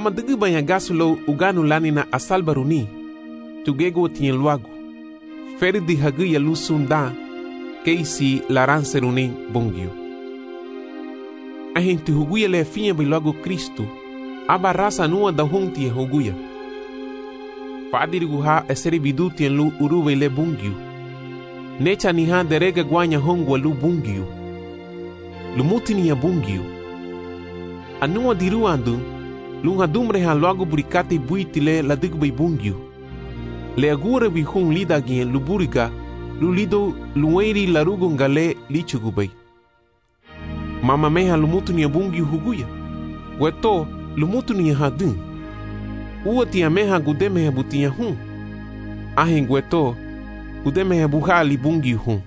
Mama digi banyak gasulo uganu lani na asal baruni. Tugego tien luagu. Feri di hagi ya lusunda. Keisi laran serunin bongio. Ahin tu huguya le finha bilogo Cristo. Aba rasa nua da hunti huguya. Fadir guha eseri bidu tien lu uruwe le bongio. Necha niha derega guanya hongwa lu bongio. Lumutini ya bongio. Anua diruandu. Lunga dumre ha logo burikati buitile la digbei bungyu. Le agura bi hun lida gien luburiga, lulido lueri larugo ngale lichugubei. Mama meha lumutu ni bungyu huguya. Weto lumutu ni hadun. Uati ya meha gudeme ha butia hun. Ahen weto gudeme ha buhali bungyu hun.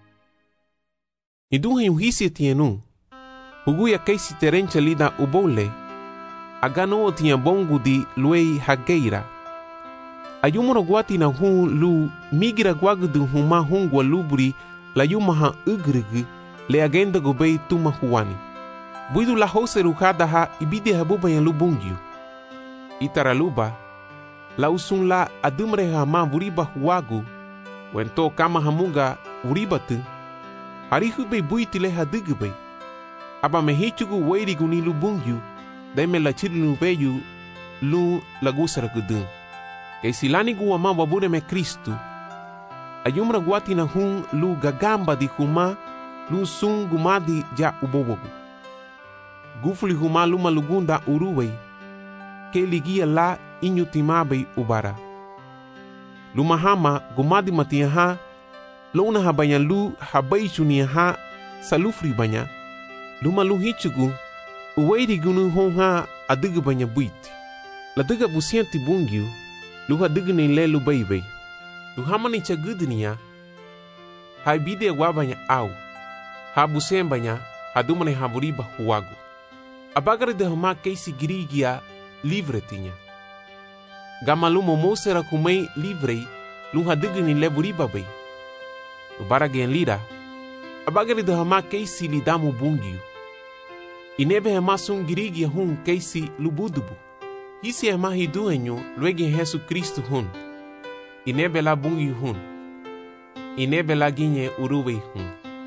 Idun yuhisi tienu. Huguya keisi terencha lida ubole. Agano tinha bongo di luei hageira. Ayumoro guati na hun lu migira guagu du huma hungwa luburi la yumaha ugrigi le agenda gobei tuma huani. Buidu la hose ruhada ha ibide habuba ya lubungyu. Itaraluba la usun la adumre ha ma vuriba huagu wento kama hamunga uribatu harihube buitile hadigube. Aba mehichugu weiri guni lubungyu. Daime la chirilu veyu lu lagusara gudun. Kay silani guwa ma wabure me Kristu. Ayumra guati na hun lu gagamba di huma lu sun gumadi ja ubobogu. Gufuli huma luma lugunda uruwei. Ke ligia la inyutimabe ubara. Luma hama gumadi matia ha. Luna habanya lu habai chunia ha salufri banya. Luma lu hichugu. Uweiri gunu honha adiga banya buiti. La diga busienti bungyu, luha diga ni lelu baybay. Luhama ni chagudniya, hai bide wabanya au. Ha busien banya, hadumane haburiba huagu. Abagare de hama keisi girigia livre tinya. Gamalumo mosera kumei livre, luha diga ni leburiba bay. Ubaragen lira, abagare de hama keisi lidamu bungyu. Inebe hema sun girigi hun keisi lubudubu. Hisi hema hiduenyo luegi Yesu Kristu hun. Inebe la bungi hun. Inebe la ginye uruwe hun.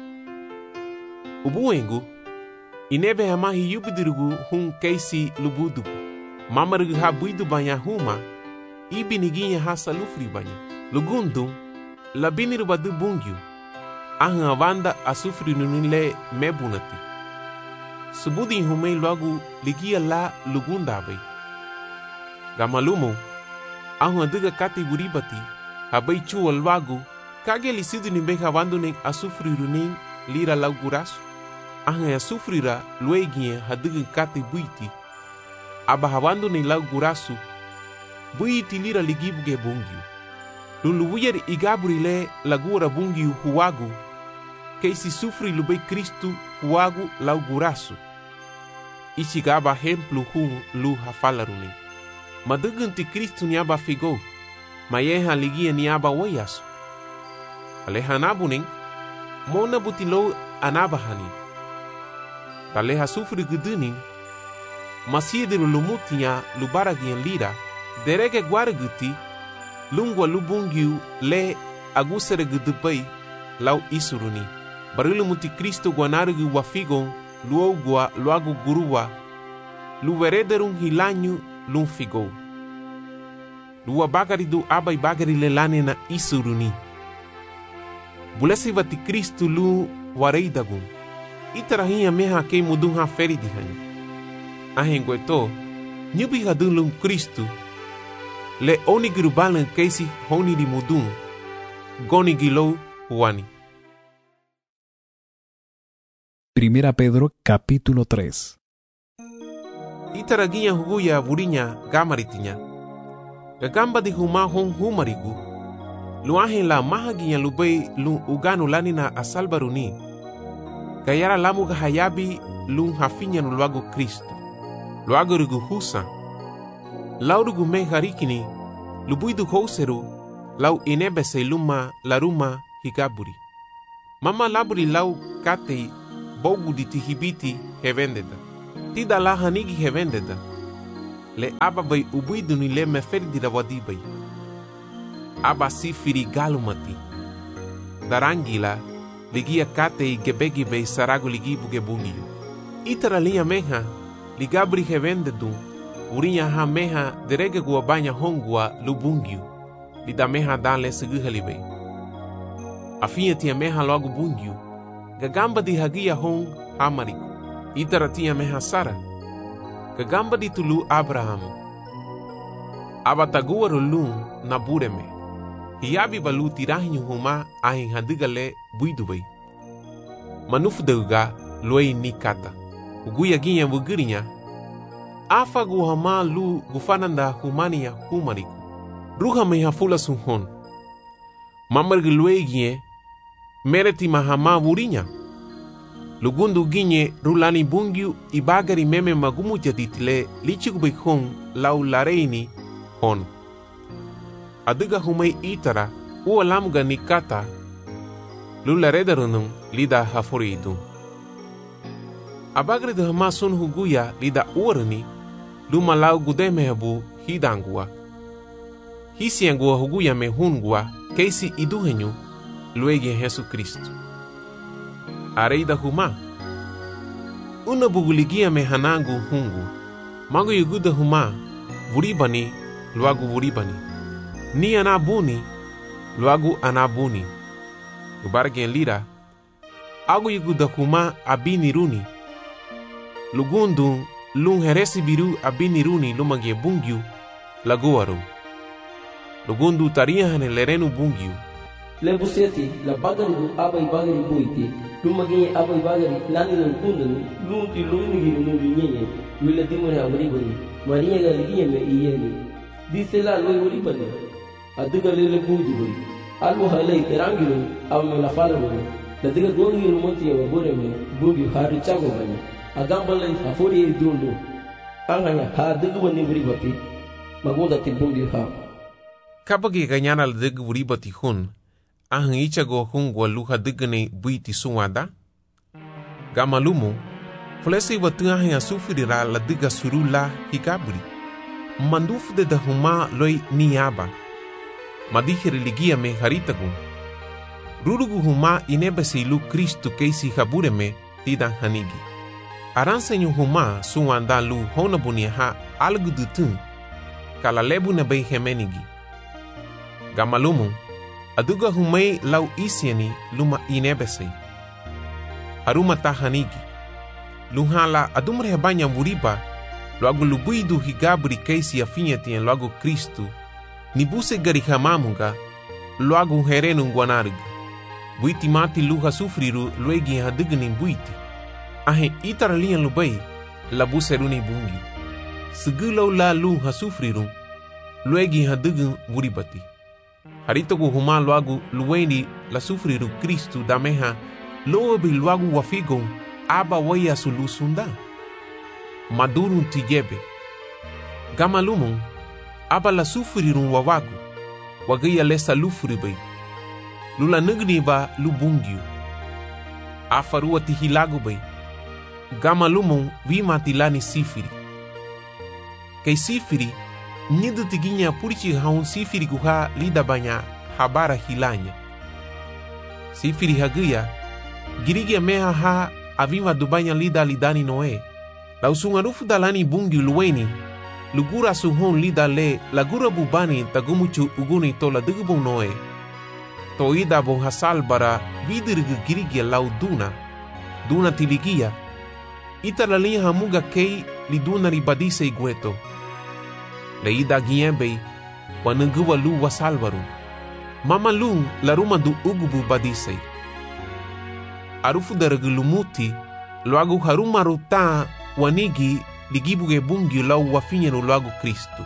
Ubuengu. Inebe hema hiyubidirugu hun keisi lubudubu. Mamarugu ha buidu banya huma. Ibi ni ginye ha salufri banya. Lugundum. Labiniru badu bungyu. Ahan avanda asufri nunile mebunati. Subudi humei logo ligia la lugundabe. Gamalumo, ahun adiga kati buribati, habai chuo logo, kage lisidu nimbe havandunen asufrirunin lira laugurasu. Ahun asufrira luegie hadiga kati buiti. Aba havandunen laugurasu, buiti lira ligibuge bungyu. Lulubuyer igaburile lagura bungyu huagu, keisi sufri lube Kristu huagu laugurasu. Ichigaba hemplu hun lu hafalaruni. Madugunti Kristu niaba figo. Mayeha ligia niaba wayasu. Alehanabuning. Mona butilo anabahani. Taleha sufri gudunin. Masiediru lumutinya lubaragian lira. Derege guaraguti. Lungwa lubungyu le agusere gudubai lau isuruni. Barilumuti Kristo guanarugu wafigon. Luogua luagu gurua. Luverederun hilanyu lun figo. Lua bagari du abai bagari lelane na isuruni. Bulesi vati Kristu lu wareidagun. Itarahinha meha kei mudun ha feri dihanya. Ahengueto. Nyubi hadun lun Kristu. Le onigirubalan keisi honi di mudun. Goni gilo huani. Primera Pedro capítulo 3. Itaraginya huguya burinya gamaritinya. Gagamba di huma hon humarigu. Luahin la mahaginya lubei lun uganu lanina asal baruni. Gayara lamu gahayabi lun hafinya nuluago Kristo. Luago rugu husa. Lau rugu me harikini. Lubuidu houseru. Lau inebese luma laruma higaburi. Mama laburi lau katei. Bogu di tihibiti hevendeda. Tida la hanigi hevendeda. le aba bai ubuidu ni le meferdi da wadi bai. Aba sifiri galumati. Darangila ligia kate i gebegi bai sarago ligi buge bungiu. Itara linha meha ligabri hevendedu urinya ha meha derege gua banya hongua lubungiu. Lida meha dale seguhali bai. Afinha tia meha logo bungiu. Gagamba di hagia hong hamariku. Itara tia meha Sara. Gagamba di tulu Abraham. Abatagua rolun na bureme. Hiabi balu tirahinyu huma ahin hadigale buidubai. Manufdeuga luei ni kata. Uguya ginya wugirinya. Afa guhama lu gufananda humania humariku. Ruha meha fula sunhon. Mamargi luei gie mereti mahama wurinya. Lugundu ginye rulani bungiu ibagari meme magumu jaditile lichigubik hon lau lareini hon. Adiga humai itara ua lamga ni kata lularedarunung lida hafuridu. Abagri de hama sun huguya lida uarani luma lau gudemehabu hidangua. Hisiangua huguya me hungua keisi iduhenyu luegi Yesu Kristo. Areida huma. Una buguligia me hanangu hungu. Mago yuguda huma. Vuribani, luagu vuribani. Ni anabuni, luagu anabuni. Ubargen lira. Agu yuguda huma abini runi. Lugundu, lung heresi biru abini runi lumagie bungiu, laguaru. Lugundu taria hane lerenu bungiu. Lebuseti la bagari du abai bagari buiti lumagini abai bagari lani lan kundani lunti lungi lungi nyenye wila dimore abribani maria galigie me iyeni dice la loi uribani aduga lele buidi buri almu halai terangilu amme la fala buri la diga gongi lumoti ya bore me bugi hari chago bani agamba lai afori dundu anganya ha diga bani uribati magoda tibungi ha Kabagi ganyana la diga uribati hun ahang ichago hungwa luha digane buiti suwada. Gamalumu, flesi watuahe ya sufirira la diga surula higaburi. Mandufu de dahuma loi niaba. Madihiri ligia me haritagun. Rurugu huma inebesi lu Kristu keisi habureme tidan hanigi. Aransenyu huma suwanda lu honabunia ha algudutun. Kala lebu na bei hemenigi. Gamalumu, aduga humai lau isiani luma inebesei. Haruma tahanigi. Luhala adumre banya muriba loagu lubuidu higabri keisi afinhati loagu Kristu. Nibuse garihamamuga loagu herenu guanarg. Buiti mati luha sufriru luegi hadigni buiti. Ahe itaralian lubai labuse runi bungi. Segulau la luha sufriru luegi hadign muribati. Haritogu huma luagu luweni la sufriru Kristu dameha lobi luagu wafigon aba waya sulusunda. Madurun tijebe. Gamalumon aba la sufriru wawagu. Wagaya lesa lufribai. Lula nugni ba lubungiu. Afarua tihilagu bai. Gamalumon vima tilani sifiri. Kei sifiri nidu tiginya purichi haun sifiri guha lida banya habara hilanya. Sifiri haguya girigia meha ha avima dubanya lida lidani noe. Lausungarufu dalani bungi luweni lugura suhon lida le lagura bubani tagumuchu uguni tola dugubong noe. Toida bon hasal bara vidirgu girigia lau duna tiligia. Italalia hamuga kei liduna ribadise igueto. Leida giembei wanunguwa lu wasalvaru. Mama lung laruma du ugubu badisei. Arufu daragulumuti loagu harumaru ta wanigi ligibuge bungi lau wafinyenu loagu Kristu.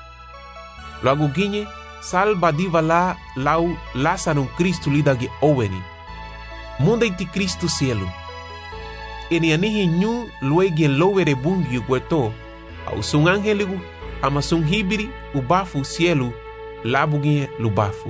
Loagu ginye salba diva la lau lasarun Kristu lidagi oweni. Munda iti Kristu cielo. Eni anihi nyu luegi lowere bungi gueto au sung angeligu ama sung hibiri ubafu cielo labugie lubafu.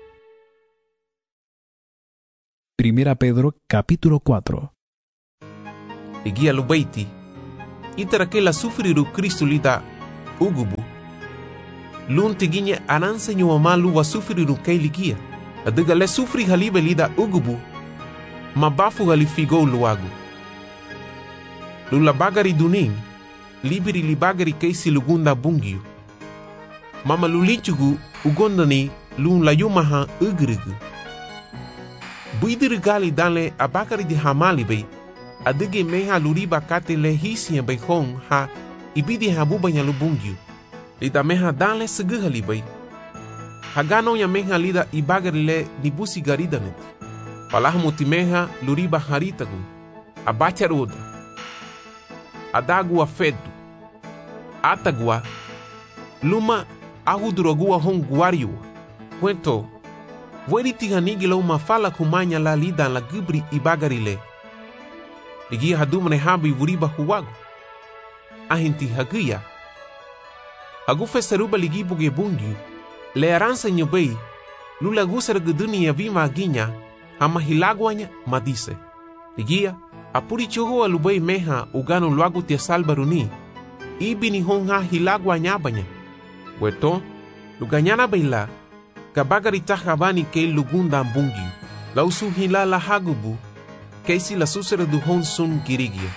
Primera Pedro capítulo 4. Igia lubaiti itara que la sufriru Kristu lida ugubu. Lun tiginya anansa nyuama lu wa sufri nu kay ligia. Adiga le sufri halibe lida ugubu. Mabafu halifigou luagu. Lula bagari duning. Libiri libagari kaisi lugunda bungiu. Mama lulichugu ugondani lun layumaha ugrigu. Buidiri gali danle abakari di hamali bay. Adige meha luriba kate le hisiya bay hong ha ibidi habubanya lubungiu. Lida meha danle seguhali bay. Hagano ya meha lida ibagari le nibusi garidanet. Palahamuti meha luriba haritagu. Abacharuda. Adagua fedu. Atagua. Luma ahudurogua hong guariu. Cuento. Weri tihanigi la uma fala kumanya la lida la gibri ibagarile. Ligi hadumane habi wuriba huwagu. Ahinti hagia. Hagufe seruba ligi buge bungiu. Le aransa nyobei. Lula gusar guduni ya vima aginya. Hama hilagwanya madise. Ligia. Apuri choho alubei meha ugano luagu tia salbaruni. Ibini honga hilagwanya banya. Weto. Luganyana beila. Kabagari tahabani kei lugunda bungiu. Lausu hila la hagubu. Keisi la susere du hon sun girigia.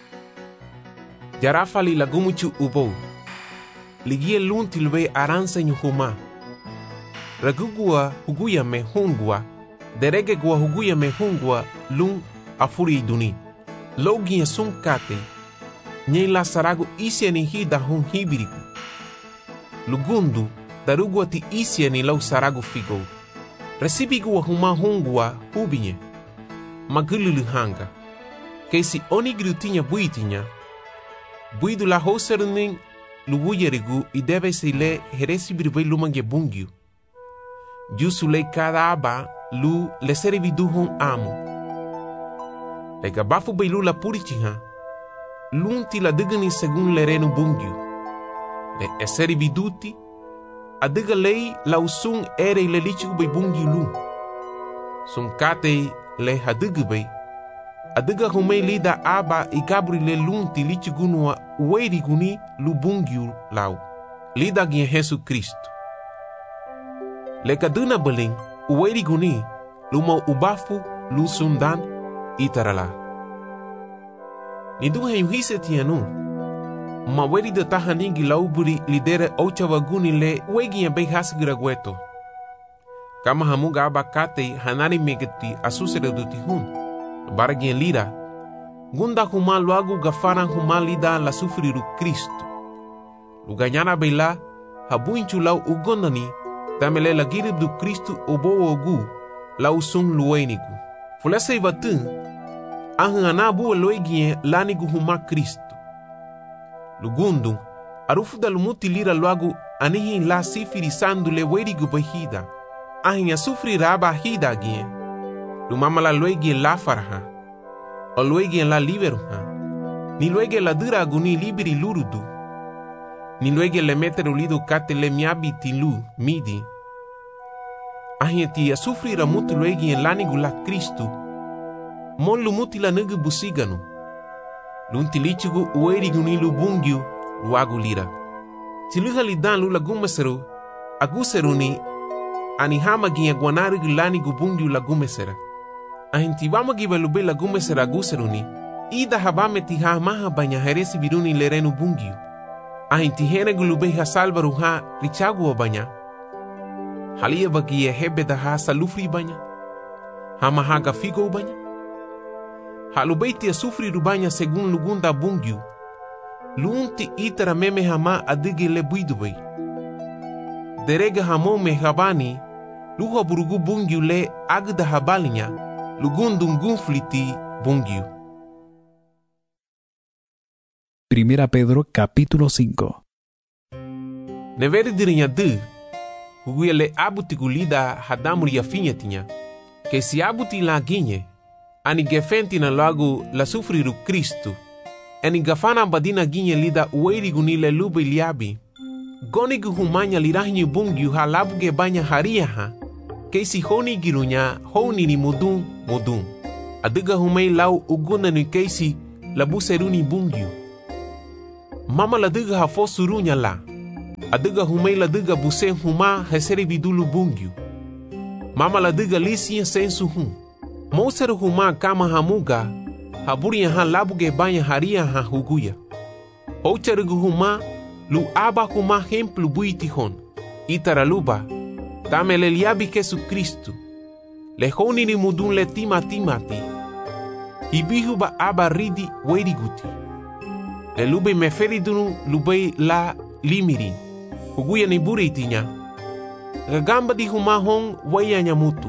Jarafali la gumuchu ubou. Ligie lunti lube aransa nyuhuma. Ragugua huguya me hongua. Derege gua huguya me hongua lun afuri duni. Logia sun kate. Nye la saragu isia ni hida hon hibiriku. Lugundu. Darugua ti isia ni lau saragu figo. Resibigua huma hongua hubinye. Magululu hanga. Keisi oni grutinha buitinha. Buidu la hoserunin lubuyerigu e deve se le heresibirvei lumange bungiu. Jusu le cada aba lu le serividuhon amo. Le gabafu beilu la purichiha. Lunti la digani segun le renu bungiu. Le eserividuti. Adiga lei la usun ere le lichigu bei bungiu lu. Sun kate le hadigubei. Adiga humei lida aba i gabri le lunti lichigunua ueriguni lubungiu lau. Lida gien Jesu Cristo. Le kaduna beling ueriguni luma ubafu lusundan itarala. Niduhe yuhise tianu. Maweri de tahaningi lauburi lidere ochawaguni le uegia bei hasgiragueto. Kama hamuga abakate hanari megeti asusere duti hun. Baragien lira. Gunda huma luagu gafaran huma lida la sufriru Cristo. Luganyana beila habuinchu lau ugondani tamele la girib du Cristo obo ogu lau sun luenigu. Fulese ivatun ahan anabu loigien lanigu huma Cristo. Lugundu arufu da lumuti lira luagu anihin la sifiri sandu le werigu bahida. Ahin asufri raba hida gien. Lumama la luegien la farha. O luegien la liberuha. Ni luegien la dura aguni liberi lurudu. Ni luegien le meteru lidu kate le miabiti lu midi. Ahin ti asufri ramutu luegien lanigu la Cristo. Mon lumuti la nugu busiganu. Lunti lichigu uerigu ni lubungiu luagu lira. Tiluha lidan lu lagumeseru aguseru ni anihama gia guanarigu lanigu bungiu lagumesera. Ahintiwama giba lube lagumesera aguseruni. Ida habame tiha maha banya heresi biruni lerenu bungiu. Ahintihenegu lube ha salvaru ha richagu banya. Halia bagia hebeda ha salufri banya. Hama haga figo banya. Halubeiti a sufri rubanya segun lugunda bungiu. Lunti itara meme hama adige le buidubei. Derega hamo me habani. Luha burugu bungiu le agda habalinya. Lugundum gunfliti bungiu. Primera Pedro capítulo 5. Neveri dirinya du. Huguia le abutigulida hadamuri ya finhetinya. Que si abuti la ginye. Ani gefenti na lagu la sufriru Cristo. Ani gafana badina ginye lida uerigu ni le lube liabi. Gonigu humanya lirahinyu bungiu halabuge banya haria ha. Keisi honi girunya honi ni mudun. Adiga humei lau uguna ni keisi labuseruni bungiu. Mama la diga ha fosurunya la. Adiga humei la diga busen huma heseri bidulu bungyu. Mama la diga lisinya sensu hum. Mouseru huma kama hamuga, haburiya ha labuge banya haria ha huguya. Oucherigu huma, lu aba huma hemplu buiti hon. Itaraluba, tamele liabi Jesu Kristu. Lehoni ni mudun le timati. Ibihu ba aba ridi weriguti. Le lube meferi dunu lube la limiri. Huguya ni buritinya. Gagamba di huma hon waya nyamutu.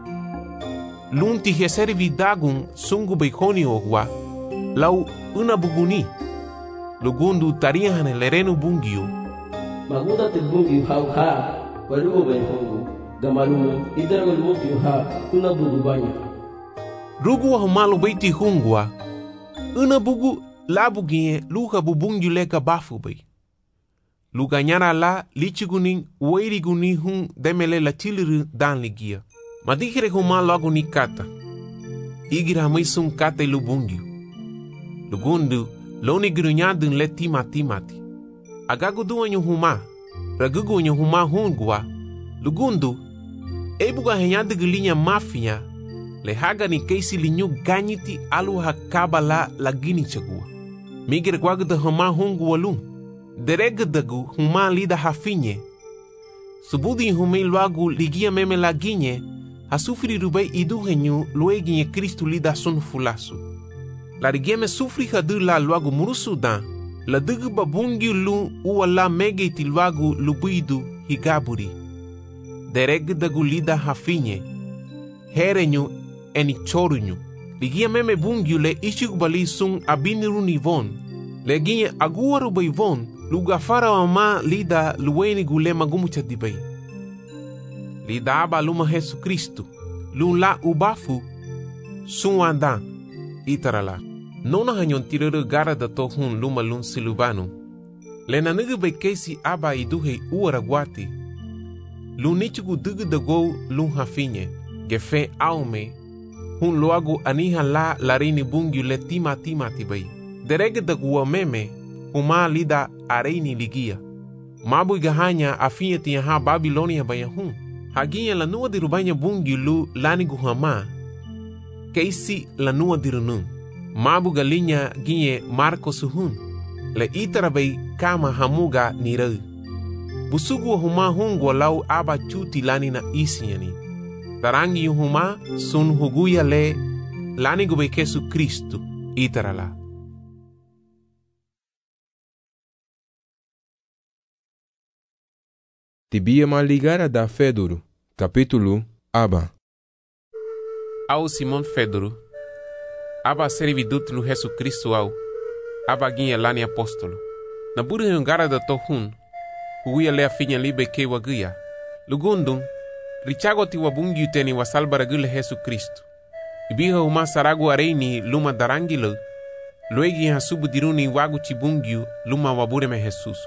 Lunti heseri vidagun sungu beikoni ogwa. Lau una buguni. Lugundu tarihan lerenu bungio. Maguda te bungio hau ha. Walugo ben hongo. Gamalumo idaragol mutio ha. Una bugu banya. Rugu wa humalu beiti hungwa. Una bugu labugie luha bubungio leka bafu bei. Luga nyara la lichiguning weiriguni hun demele la chiliru dan ligia. Madikere huma logo ni kata. Igira maisun kata lubungio. Lugundu loni girunyadun le timati. Agagu duanyo huma. Ragugu nyo huma hungwa. Lugundu ebuga henyadu gulinya mafia. Le haga ni keisi linyu ganyiti alu hakaba la gini chagua. Migire gwagu de huma hungwa lung. Deregdagu huma lida hafinye. Subudi humei luagu ligia meme la ginye. Hasufri rubei iduhenyu lueginye Kristu lida sun fulasu. La rigieme sufri hadu la luagu murusu dan. La dugu babungi lu uwa la megeti luagu lubuidu higaburi. Deregdagu lida hafinye. Herenyu eni chorunyu. Ligia meme bungiu le ishugubali sun abiniru nivon. Le ginye aguaru beivon. Luga fara wa ma lida luweni gule magumucha dibay. Lida aba luma Jesu Kristu. Lun la ubafu. Sunwanda. Itarala. Nona hanyon tirere gara da tohun luma lun silubanu. Lena nige bekesi aba iduhe uara guati. Lun nichugu dugu da go lun hafinye. Gefe aume. Hun loagu aniha la larini bungiu le timati bay. Derege da guwa meme. Huma lida areini ligia. Mabu igahanya afinye tiyaha Babilonia bayahun. Haginya la nua dirubanya bungi lu lani guhama. Keisi la nua dirunun. Mabu galinya ginye Marco suhun. Le itarabay kama hamuga nirau. Busugu huma hungo lau aba chuti lani na isinyani. Tarangi huma sun huguya le lani gube Jesu Kristu itarala. Tibia maligara da Fedoro, capítulo Aba. Ao Simon Fedoro, aba servidut lu Jesu Kristu au, aba ginha lani apóstolo. Na buri hungara da tohun, huia lea finya libe ke wagia. Lugundum, richago ti wabungi uteni wasalbara gule Jesu Kristu. Ibiha uma saragu areini luma darangilo, luegi hasubu diruni wagu chibungiu luma wabureme Jesusu.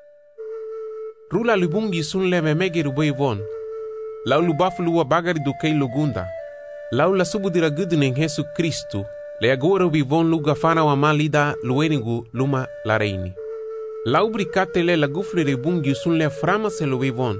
Rula lubungi sun leme mege rubei von. Lau lubafulu wa bagari do kei lugunda. Lau la subu dira gudunen Jesu Kristu. Le agora ubi von luga fana wa malida luenigu luma la reini. Lau bricate le la gufle ribungi sun le frama se lubei von.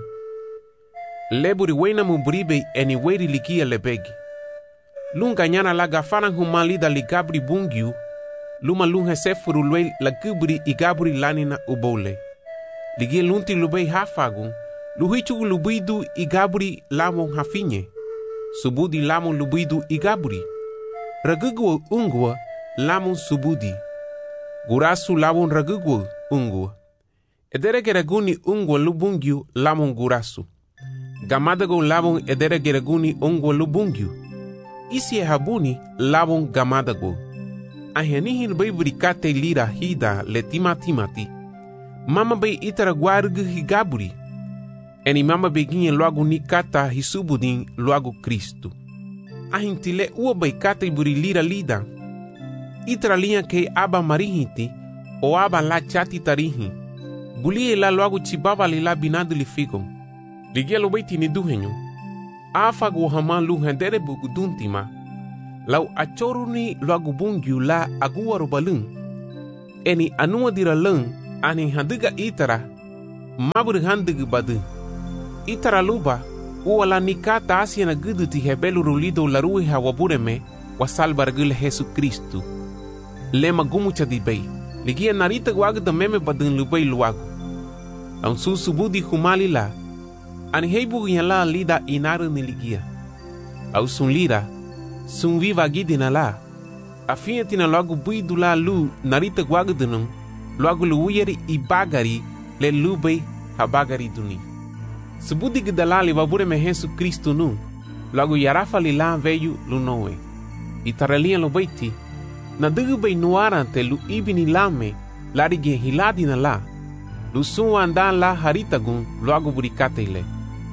Le buri wena mubribe eni weri ligia le begi. Lunga nyana la gafana humalida ligabri bungiu. Luma lunga sefuru lue la gubri igabri lanina ubole. Ligia lunti lubei hafagun, luhichu lubidu igaburi lamon hafinye. Subudi lamon lubidu igaburi. Ragugu ungwa lamon subudi. Gurasu lamon ragugu ungwa. Edere raguni ungwa lubungyu lamon gurasu. Gamadago lamon edere raguni ungwa lubungyu. Isi habuni lamon gamadago. Ahenihin bei bricate lira hida le timati. Mama bei itara guargu higaburi. Eni mama beginha logo ni kata hisubudin logo Kristu. Ahintile ua bei kata iburi lira lida. Itara linha ke aba marihiti o aba la chati tarihi. Bulie la logo chibaba la binadu li figon. Ligia lo beiti ni duhenyo. Afa go hama lu hendere buguduntima. Lau achoruni logo bungyu la agua robalun. Eni anua dira lung. Ani handiga itara mabur handig badu. Itara luba, uala nikata asia na gudu ti hebelu rulido larui hawabureme wa salvar gule Jesu Kristu. Lema gumu chadibay, ligia narita guaga da meme badun lubay luagu. Laun susubudi humali la, ani heibu yala lida inaru ni ligia. Au sun lira, sun viva gidina la, afinha tina logo buidu la lu narita guaga dunung, logo luuyeri i bagari le lubay ha bagari duni. Subudi gidalali wabureme Jesu Kristu nu, logo yarafa li la veyu lunoe. Itaralia lo baiti, na dugu bay nuarante lu ibini lame, larige hiladi na la, lu suwa andan la haritagun logo burikate ile.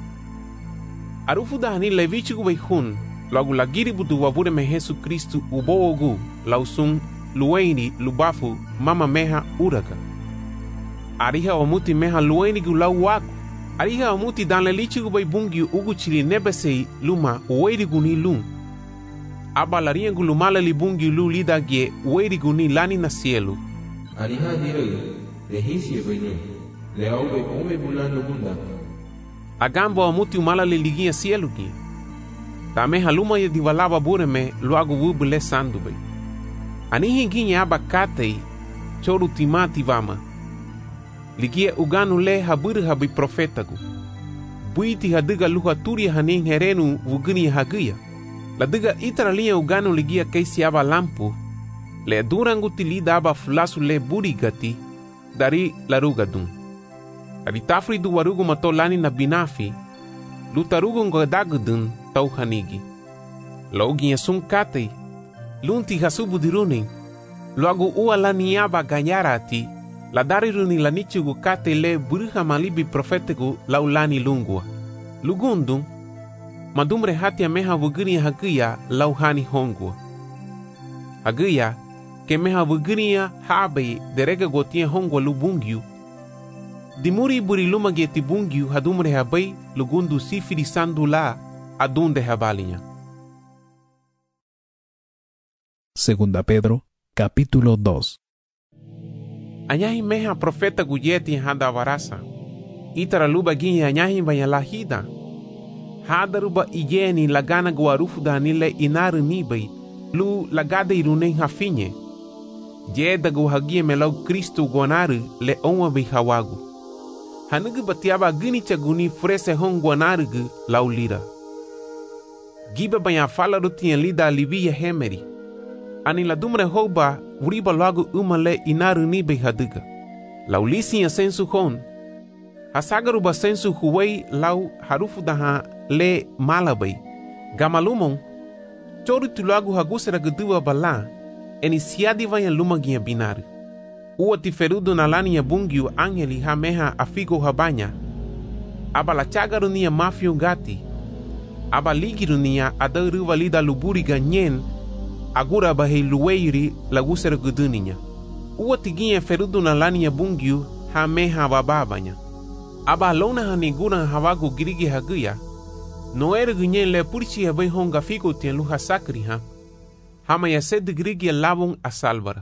Arufu dahani levichigu bay hun, logo lagiri budu wabureme Jesu Kristu uboogu, lausun luweini lubafu mama meha uraga. Ariha omuti meha luweini gu lau waku. Ariha omuti dan lelichigu bay bungi ugu chili nebesei luma uweirigu ni lung. Aba lariengu lumala li bungi lu lidagie uweirigu ni lani na cielo. Ariha direi, lehisie bainu, leaube ome bulano bunda. Agambo omuti umala li ligia cielo gi. Tameha luma ye diwalaba bureme luagu wubule sandu bay. Anihi ginye aba katei, choru timati vama. Ligia uganu le habur habi profetagu. Buiti hadiga luha turi haning herenu wugini hagia. Ladiga itaralia uganu ligia keisi aba lampu. Le durangu tilida aba fulasu le burigati dari larugadun. Dari tafri du warugu matolani na binafi. Lutarugu ngodagudun tau hanigi. Logi sun katei. Lunti hasubu diruning. Loagu ualani aba ganyarati. La dari runi la nichugu kate le buruha malibi profetegu laulani lungua. Lugundung, madumre hatia meha wugini hagia lauhani hongua. Hagia, ke meha wuginia habe derega gotia hongua lubungiu. Dimuri buri lumage tibungiu hadumre habai lugundu sifiri sandu la adunde habalinya. Segunda Pedro, capítulo 2. Anyahi meha profeta guyeti hada varasa. Itara luba ginyi anyahi banyalahida. Hada ruba ijeni lagana guarufu danile inaru nibay. Lu lagada iruneng hafinye. Jeda guhagie melau Kristu guanaru le onwa bihawagu. Hanugu batiaba gini chaguni frese hong guanarugu laulira. Giba banyafala rutien lida libiya hemeri. Ani la dumre hoba wuriba lagu umale inaru nibe hadiga. Laulisi ya sensu hon. Hasagaru ba sensu huwei lau harufu daha le malabay. Gamalumong, choru tulagu hagusera gudua bala, eni siadi vaya lumagia binari. Ua tiferudu na lani ya bungiu angeli hameha afigo habanya. Aba la chagaru niya mafio gati. Aba ligiru niya adaru valida luburi ganyen, agura bahei luweiri lagusera guduninya. Ua tiginha ferudu na lani ya bungiu ha meha bababanya. Aba lona hanigura hawagu girigi haguya. Noere gunyen le purchi habai honga figo tien luha sakri ha. Hama ya sed girigi labung a salvara.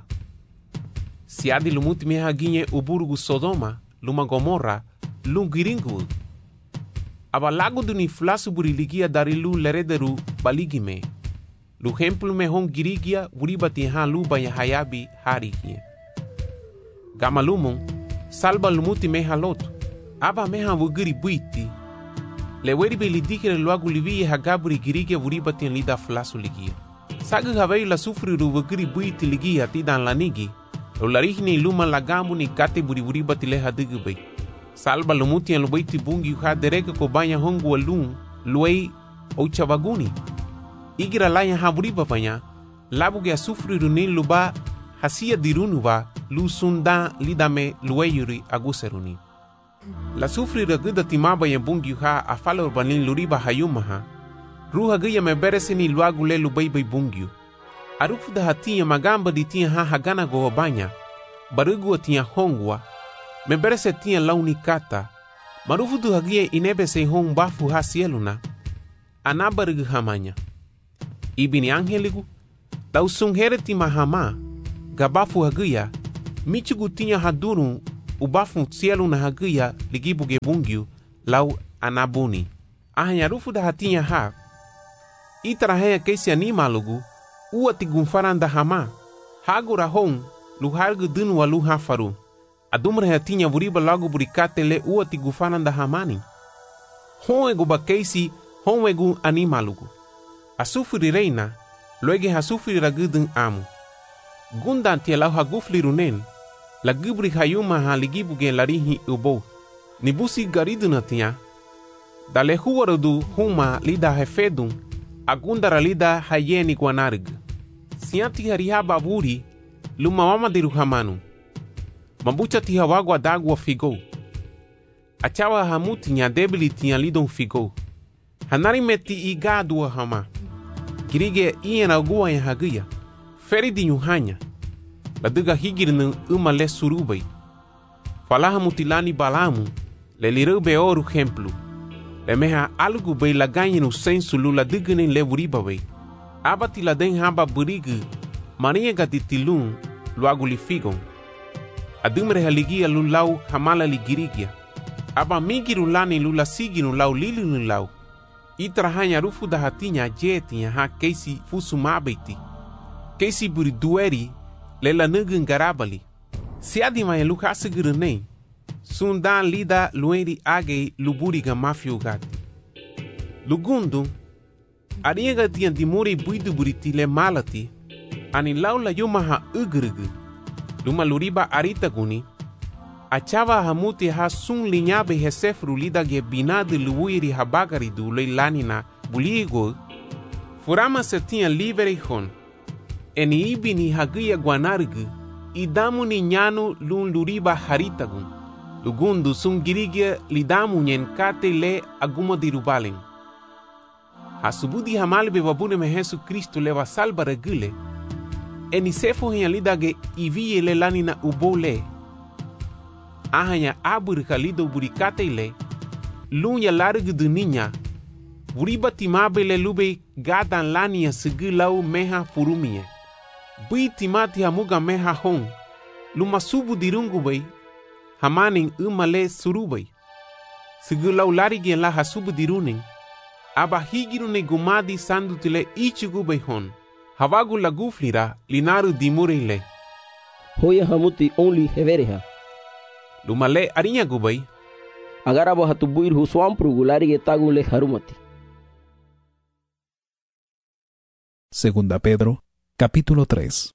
Siadi lumuti meha ginye uburugu Sodoma, luma Gomorra, lungiringu. Aba lago duni flasu buriligia dari lu lerederu baligime. Lu hemplu me hong girigia wuribati ha luba ya hayabi harigie. Gamalumong, salba lumuti meha lotu. Aba meha wugiri buiti. Le weribe lidikere luagu livie hagaburi girigia wuribati lida flasu ligia. Sagu havei la sufriru wugiri buiti ligia tidan lanigi. Lo larihni luma lagamu ni kate wuribati le hadigubay. Salba lumuti en lubaiti bungi ha dereka kobanya hongu walung luei ouchavaguni. Igira laya haburiba panya, labuge a sufriru ni luba hasia dirunuva lu sunda lidame lueyuri aguseruni. La sufriru guda timaba ya bungi ha afala urbanin luriba hayumaha. Ruha gaya me bereseni luagu le lubaibai bungiu. Arufu da hatia magamba di tia ha hagana gohobanya. Barugu tia hongwa. Me berese tia launi kata. Marufu du hagia inebe se hong bafu ha sieluna. Anabarugu hamanya. Ibini angeligu, tau sunghere ti mahama, gabafu hagia, michugu tinya haduru, ubafu cielo na hagia ligibu gebungiu lau anabuni. Ahanya rufu da hatinya ha. Itara hea keisi animalugu ua tigunfaranda hama. Hagura hong luhargu dunu wa luha faru. Adumra hatinya vuriba lagu burikate le ua tigufaranda hamani. Honwegu bakeisi honwegu animalugu. Asufuri reina loege hasufuri ragudun amu. Gundan tia lau hagufli runen. La gubri hayuma ha ligibu gen larihi ubo. Nibusi gariduna tia. Dale huwarudu huma lida hefedun. Agundara lida hayeni guanarg. Sianti harihaba vuri luma mama diru hamanu. Mambucha tia wagwa dagwa figo. Achawa hamuti nya debili tia lidon figo. Hanari meti igadua hama. Girige iena gua ya hagia. Feridi nyuhanya. Laduga higirnu umale surubay. Falaha mutilani balamu. Le lirube oru hemplu. Le meha algu bay laganyi no sensu lula dugunin le vuriba bay. Abati la den haba burigu. Maria gatitilun luagu li figon. Adumre haligia lulau hamala ligirigia. Aba migiru lani lula siginu lau lilinu lau. Itrahanya rufu da hatinya jetinya ha keisi fusu mabeti. Keisi buri dueri lela nugun garabali. Siadima ya luka asegurunei. Sundan lida lueri agei luburiga mafiugati. Lugundu ariega tian dimuri buidu buriti le malati. Ani laula yumaha ugurugu. Luma luriba aritaguni. Achava hamuti ha sun linyabe hesefru lida ge binadu luiri habagari du leilanina buligo. Furama se tinha livre hon. Eni ibini hagia guanargu. Idamu ni nyanu lun luriba haritagun. Lugundu sun girigia lidamu nyen kate le agumo dirubalen. Hasubudi hamalbe wabune me Jesu Kristo leva salva regule. Eni sefo hiya lidage ivie le lanina ubole. Ahanya aburika lido burikate le. Lunya largu duninya. Buriba timabe le lube gadan lania segulau meha furumie. Bui timati hamuga meha hong. Luma subu dirungu bay. Hamaning umale surubay. Segulau larigien la hasubu diruning. Aba higirune gumadi sandutile ichugu bay hon. Havagu laguflira linaru dimurile. Hoya hamuti only hevereha. Lumale arinya gubay. Agarabo hatubuir huswampru gularige tagule harumati. Segunda Pedro, capítulo 3.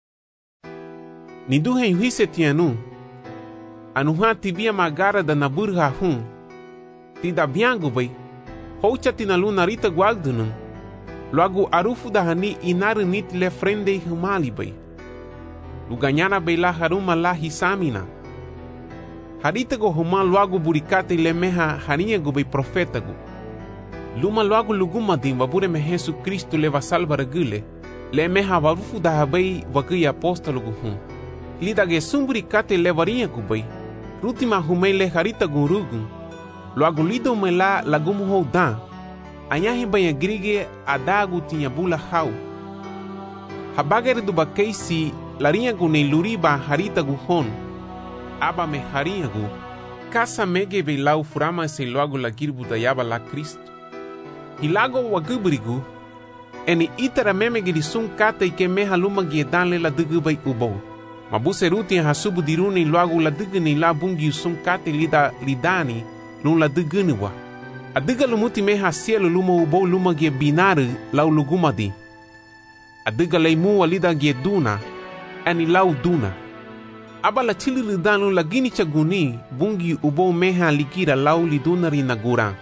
Niduhe yuhise tianu. Anuha tibia magara da naburha hun. Tida biangu bay. Hocha tinaluna rita guagdunun. Luagu arufu da hani inaru nit le frende humali bay. Luganyana bay la haruma la hisamina. Harita go huma luagu burikate le meha harinha go bay profeta go. Luma luagu luguma din wabure me Jesu Kristo leva salva regule. Le meha warufu da habay wagui apostolo go hun. Lida ge sumburikate le varinha go bay. Rutima humay le harita go rugun. Luagu lido me la lagumu ho dan. Anyahi banha grige adagu tinha bula hau. Habagere do bakeisi larinha go nem luriba harita go hon. Aba me harinha go. Kasa mege be lau furama se loago la girbu da yaba la Cristo. Hilago wagubrigu. Eni itara memegiri sun kata ike meha luma giedan le la dugu bay ubo. Mabuse ruti hasubu diruni loago la dugu ni la bungi sun kata lida lidani lun la dugu niwa. Adiga lumuti meha cielo luma ubo luma gie binaru lau lugumadi. Adiga leimu walida gie duna. Eni lau duna. Aba la chili lidanu la gini chaguni bungi ubo meha likira lau lidunari naguran.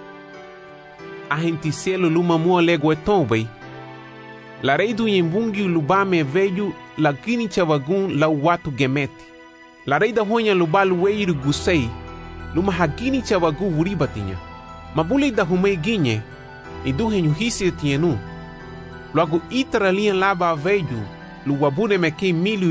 Ahenti cielo luma mua lego etombei. La reidu yimbungi lubame veju la gini chavagun lau watu gemeti. La reida honya lubalu weiru gusei luma hagini chavagu uribatinya. Mabule da humei ginye iduhe nyuhisi tienu. Luagu itara lian laba veju luwabune mekei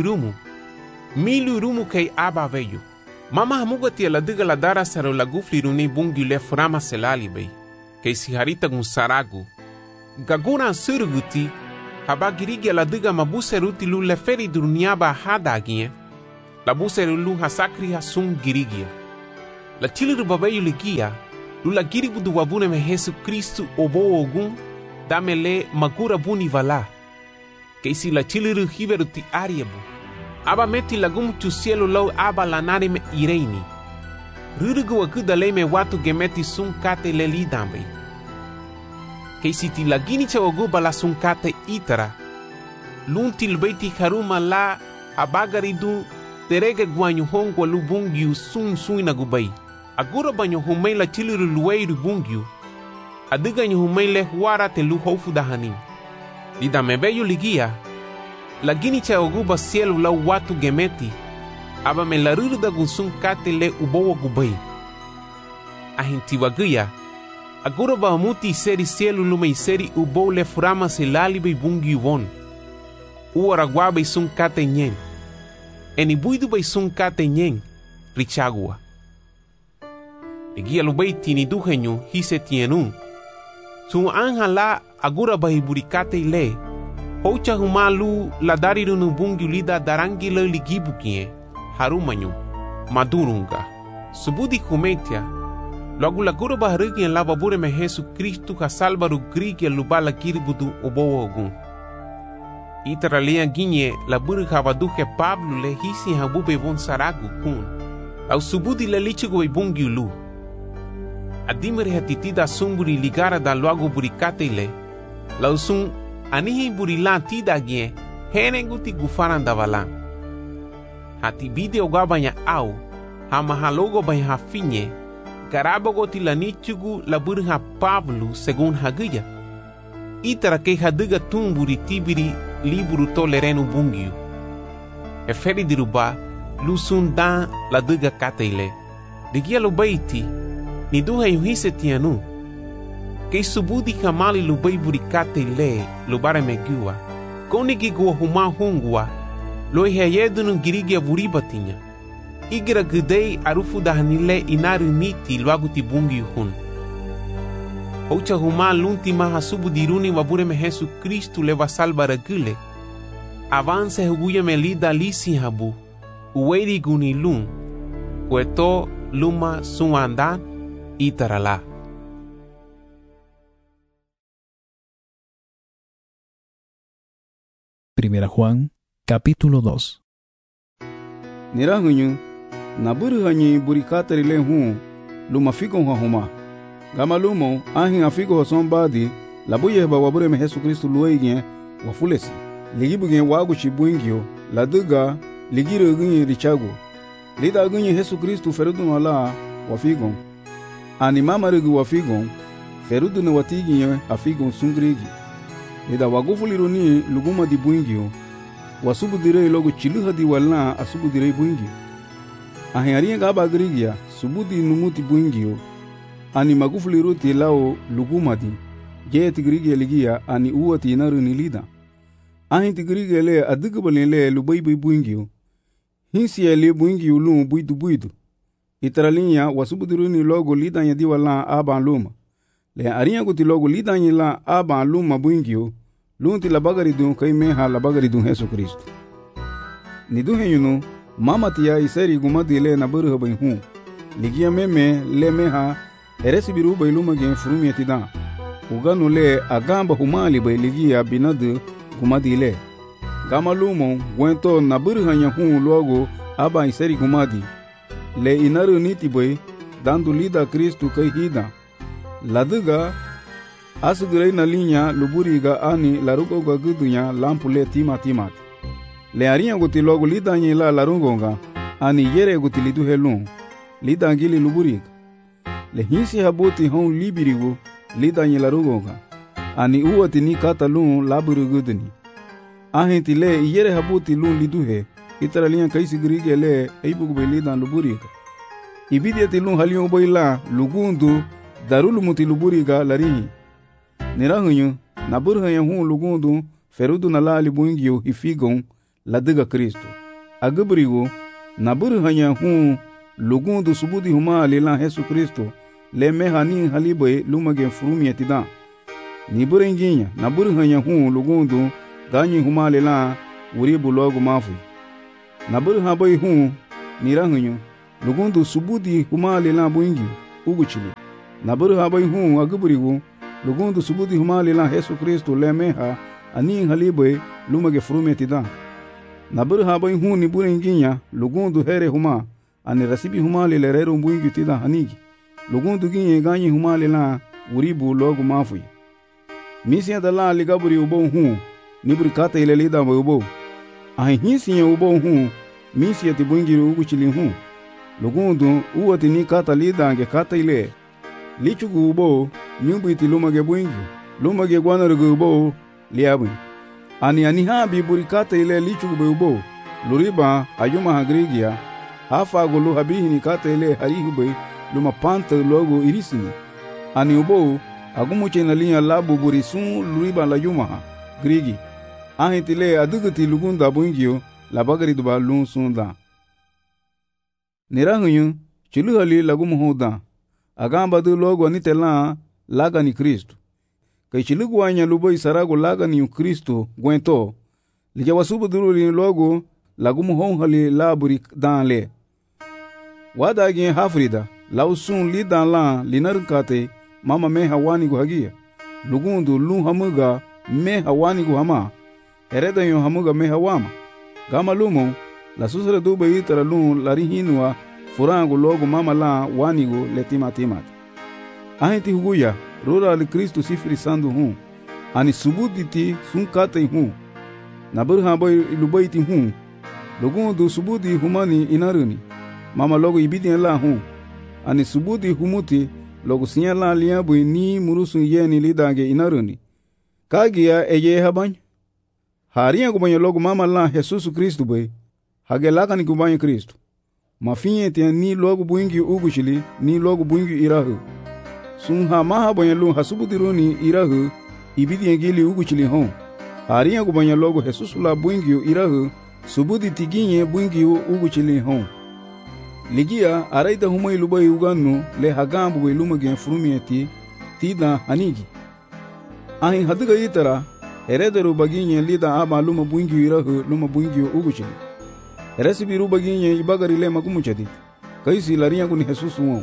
milu rumu kei aba veju. Mama hamuga tia la diga la dara saro la gufli runi bungi le frama selali bei. Kei si harita gun saragu. Gagura suruguti haba girigi la diga mabuse ruti lu le feri duruniaba hada aginye. la busere lu hasakri hasung girigia. La chiliru babayu ligia, lu la giribu du wabune me Jesu Kristu obo ogun, dame le magura buni vala. Que si la chiliru hiveru ti ariebu, aba meti lagum tu cielo lau aba lanare me ireini. Rurugu wakuda le me watu gemeti sun kate le lidambe. Que si ti lagini cha oguba la sun kate itara, lunti lbeiti haruma la abagaridu terege guanyu hongwa lu bungyu sun suina gubai. Agura banyo humei la chiliru lueiru bungyu, adiganyo humei le huara te lu hofu dahanim. Lida mebeyo ligia, lagini cha oguba cielo la watu gemeti, aba me la ruruda gunsun kate le ubowa gubai. Ahinti waguya, agura ba muti seri cielo lume seri ubo le furama se lalibe bungyu won. Uara guabe sun kate nyen. Eni buidu bay sun kate nyen, richagua. Ligia lubay tiniduhenyo hise tienu. Sun anja la agura bay burikate le. Hocha humalu la dariru nubungi lida darangi le ligibu kie. Harumanyo, madurunga. Subudi kumetia. Logo la gura baharigi en la babure me Jesu Kristu ha salvaru grigi lubala kiribudu obo ogun. Itaralia ginye la buru havaduke Pablo le hisi habube von saragu kun. Au subudi le lichigo e bungiulu. Adimere hatitida sumburi ligara da luago burikate le. Lau sun anihi burila tida gie henenguti gufaran da valan. Hati video gabanya au hamahalogo banya hafinye garabogoti la nichugu la buru ha Pablo segun haguya. Itara ke haduga tumburi tibiri liburu tolerenu bungiu. Eferi diruba lusun dan la duga kateile. Digia lubaiti ni duha yuhise tianu. Ke subudi kamali lubai buri kateile lubare megua. Konigi gua huma hungua. Loi heyedunu girigia buribatinya. Igira gudei arufu dahanile inaru miti luaguti bungiu hun. Ocha huma lunti maha subudiruni wabure me Jesu Kristu leva salvara gule. Avance huguya me lida lisi habu. Uweri guni lun. Kueto luma suandan itarala. Primera Juan, capítulo 2. Nirahunyu, naburu hanyi burikatari le hun, luma figon hahuma. Gama lumo, ahin afigo hoson badi, labuye ba wabure me Jesu Kristu lueigien, wafulesi. Ligibu gen wagu chibuingio, laduga, ligiru gunye richago. Lida gunye Jesu Kristu ferudun wala, wafigon. Ani mamarigu wafigon, ferudun watigien afigon sungrigi. Lida wagufuliruni luguma di buingio, wasubudire logo chiluha di walna asubudire buingio. Ahin arien gaba grigia, subudi numuti buingio, ani magufuliruti lao lugumadi, je tigrige ligia ani uwati inaru nilida. Ahin tigrige le adigabale le lubaibu buingio. Hinsi le buingio lum buidu. Itralinya wasubuduruni logo lidanya diwala aban luma. Le arinya guti logo lidanya la aban luma buingio, lunti labagaridun kai meha labagaridun Jesu Kristu. Niduhenyunu, mama tia iseri gumadi le naburu habai hun. Ligia meme le meha eresi biru bai luma gen furumi etidan. Uganu le agamba humali bai ligia binadu gumadi le. Gama lumo wento naburu hanya hun logo aba iseri gumadi. Le inaru niti bai dandu lida Kristu kai hida. Laduga asugurei na linha luburiga ani larugo ga gudunya lampu le timat. Le arinha guti logo lida nyi la larungonga ani yere guti lidu helun. Lida angili luburiga. Le hinsi habuti hon libirigo lida nyi larungonga. Ani uwati ni kata lun laburu guduni. Ahenti le yere habuti lun liduhe. Itara linha kaisi grige le eibugu be lida luburiga. Ibidiati lun halion boila lugundu darulu muti luburiga larihi. Nirahunyu, naburhanya hun lugundu, ferudu na la libuingio hifigon, ladiga Kristo. Aguburigo, naburhanya hun lugundu subudi huma lilan Jesu Kristo, le mehani halibe lumagen furumi etidan. Niburenginya, naburhanya hun lugundu, ganyi huma lilan uribu logo mafui. Nabur habai hu nirahunyu lugundu subudi humali la buingyu uguchili. Nabur habai hu aguburigu lugundu subudi humali la Yesu Kristo lemeha ani halibai lumage frumetida. Nabur habai hu ni burenginya lugundu here huma ani rasibi humali le rero buingyu tida hanigi. Lugundu ginye ganyi humali la uribu logu mafui. Misia da la ligaburi ubo hu niburi kata ile lida ubo. Ahi hisinya ubo hu misia ti buingiri uguchili hu. Lugundu uwati ni kata lida ange kata ile. Lichugu ubo nyumbu iti lumage buingyu. Lumage guanarugu ubo liabu. Ani habi buri kata ile lichugu be ubo. Luriba ayuma hagrigia. Hafa gulu habihi ni kata ile harihu be luma panta logo irisini. Ani ubo agumuche na linya labu buri sun luriba la yumaha grigi. Ahitile adugati lugunda buingyo la bagari duba lun sunda. Nirahunyu chuluhali lagumuhuda. Agamba du logo anitela laga ni Kristo. Kay chiluguanya lubo isarago laga ni Kristo gwento. Lijawasubu duruli logo lagumuhonghali laburi danle. Wadagi hafrida lausun li dan la linarkate mama me hawani gu hagia. Lugundu lu hamuga me hawani gu hama. Hereda yo hamuga me hawama. Gama lumo la susra dube itara lu larihinua furangu logo mama la wanigu letima timat. Ahenti huguya rura li Kristo sifri sandu hu. Ani subuditi sunkate hu. Nabur haboy lubaiti hu. Lugundu subudi humani inaruni. Mama logo ibidi la hu. Ani subudi humuti logo sinya la liabu ni murusu yeni lidage inaruni. Kagia eye habany. Haria kubanyo logo mama la Jesus Kristo bay. Hagelaka ni kubanyo Kristo. Mafinye tia ni logo buingi ugushili ni logo buingi irahu. Sunha maha banyalu hasubudiruni irahu ibidi engili ugushili hon. Haria kubanyo logo Jesus la buingi irahu subudi tiginye buingi ugushili hon. Ligia araida humai lubai uganu le hagambu we lumage frumieti tida hanigi. Ahin haduga itara herederu baginye lida aba luma buingi irahu luma buingi uguchili. Heresibi ru baginye ibagari le magumuchadi. Kaisi laria kuni Jesus won.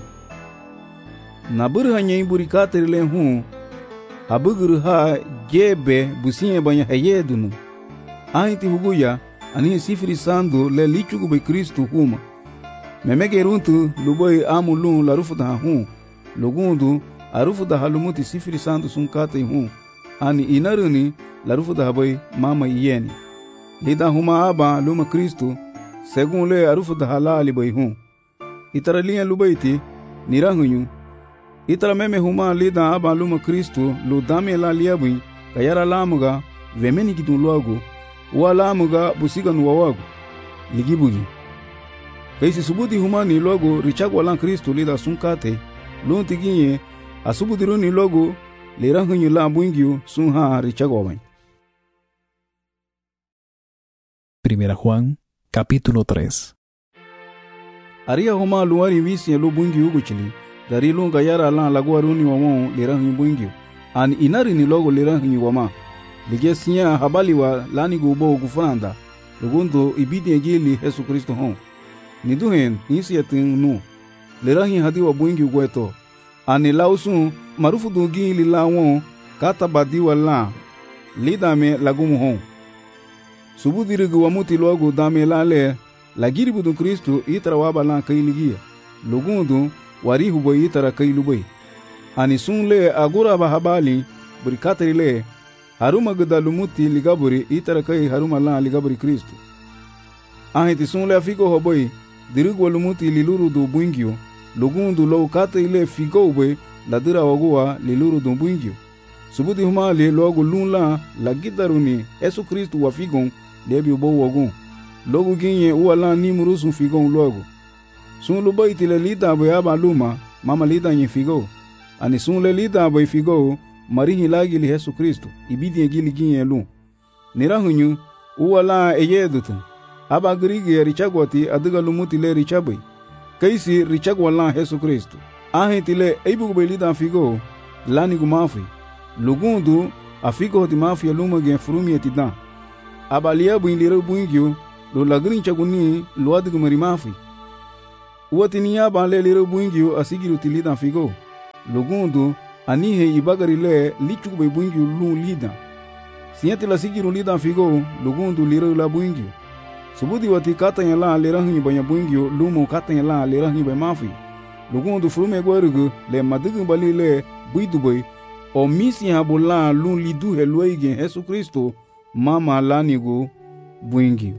Nabur hanye iburi kateri le hu. Abuguru ha gebe businye banya hayedunu. Ahiti huguya ani sifri sandu le lichugu be Kristo huma. Memege runtu luboi amulun la rufuda hu. Lugundu arufuda halumuti sifri sandu sunkate hu. Ani inaruni la rufuda habai mama iyeni. Lida huma aba luma Kristo segun le arufuda halali bai hu. Itara liya lubaiti nirahunyu. Itara meme huma lida aba luma Kristo lu dame la liabui kayara lamuga vemeni kitun luagu. Wa lamuga busiga nuwawagu. Ligibugi. Kaisi subudi humani logo richagwa lan Kristo lida sunkate lunti ginye asubudiruni logo lirahunyu la buingyu sunha richagwa wan. Primera Juan, capítulo 3. Aria huma luari visi lu buingyu uguchili dari lunga yara lan laguaruni wamon lirahunyu buingyu an inari ni logo lirahunyu wama ligesinya habali wa lani gubo gufanda lugundu ibidi egili Yesu Kristo hon. Niduhen nisi yatin nu lerahi hadiwa buingi ugweto ani lausun marufu dungi lila won kata badiwa la lidame lagumu hon subudirigu wamuti logo dame lale lagiri budun Kristo itara waba la kailigia lugundu warihu boy itara kailubay ani sun le agura bahabali burikatri le haruma gudalumuti ligaburi itara kai haruma la ligaburi Kristo ahiti sun le afiko hoboy dirigu walumuti liluru do buingyo lugundu lo kata ile figowe ladira wagua liluru do buingyo subudi huma le logo lunla la gidaruni Yesu Kristo wa figon lebi bo wagun logo ginye uwala ni murusu figon logo sun lo baiti le lida bo aba luma mama lida nye figo ani sun le lida bo figo marihi lagi li Yesu Kristo ibidi ngili ginye lu nirahunyu uwala eyedutu aba grigi richagwati aduga lumuti le richabai kaisi richagwala Yesu Kristo ahiti le eibugu belida figo lani gumafi lugundu afigo ti mafia luma gen frumi etidan aba liabu inlire buingyo lo lagrin chaguni lo adig marimafi uwatini ya ban le liro buingio asigiru tilida figo lugundu anihe ibagari le lichuk be buingio lu lida siente la sigiru lida figo lugundu liro la buingio subudi wati katanya la lerahi banya buingio lumo katanya la lerahi be mafi lugundu frume gwarugu le madigu bali le buidubai o misi habula lu lidu heluige Yesu Kristo mama lanigu buingio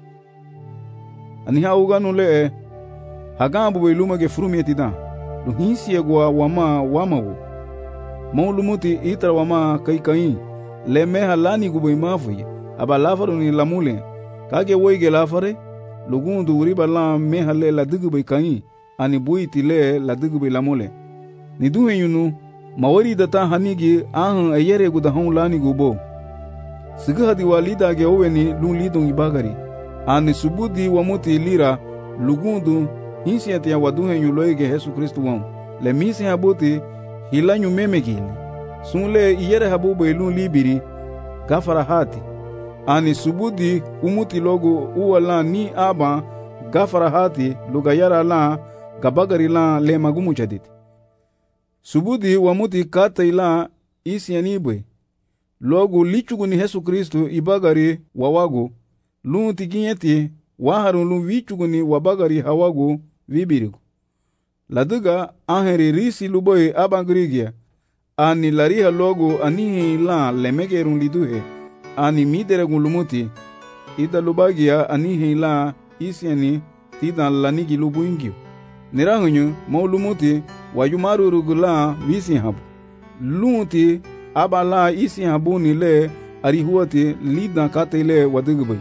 ani hauganu le hagambu be lumage frume tida lu hinsi gwa wamawo maulumuti itra wama kai le meha lanigu be mafi abalafaru ni lamule kage woige lafare lugundu uriba la meha le la digu be kai ani buiti le la digu be lamule ni duhe yunu mawari data hanigi ahan ayere guda hon lani gubo siga hadi walida ge oweni lu lidon ibagari ani subudi wamuti lira lugundu hinsiati ya waduhe yuloige Yesu Kristo won le misi habuti hilanyu memegili sunle iyere habubo lu libiri gafara hati ani subudi umuti logo uwala ni aba gafara hati lugayara la gabagari la le magumu chaditi subudi wamuti kata ila isi yanibwe logo lichugu ni Yesu Kristo ibagari wawago lunti ginyeti waharun lu vichugu ni wabagari hawago vibirigo laduga aheri risi luboy abangrigia ani lariha logo anihi la lemegerun liduhe ani mideregun lumuti ida lubagia anihi la isiani tidan lanigi lubuingio nirahunyu maulumuti wayumaru rugula visi habu lunti abala isi habu ni le arihuati lidan katele wadigbai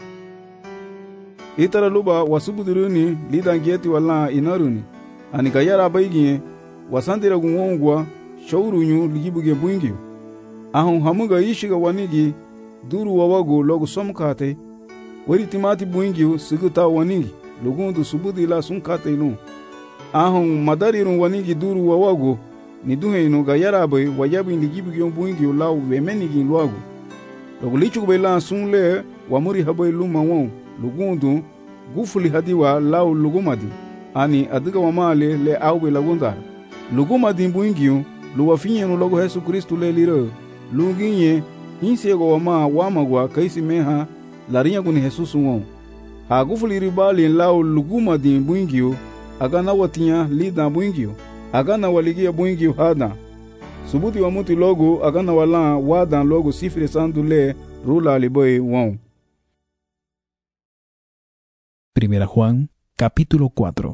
itara luba wasubuduruni lidan gieti wala inaruni ani gayara baigi wasandira gunwongwa shawrunyu ligibuge buingio ahun hamuga ishiga wanigi duru wawago logo somkate wari timati buingio siguta wanigi lugundu subudi la sunkate lu ahun madarirun wanigi duru wawago ni duheinu gayara bay wayabi ligibuge buingio law wemenigi luago logo lichu bela sunle wamuri habay luma won lugundu gufuli hadiwa law lugumadi ani adiga wamale le awbe lagundar lugumadi buingio luwafinyenu logo Yesu Kristo le liro luginye hinsego wamagwa kaisi meha larinya kuni Jesus won ha gufuli ribali law lugumadi buingio agana watinya lida buingio agana waligia buingio hada subuti wa muti logo agana wala wadan logo sifire sandule rula liboy won. Primera Juan, capítulo 4.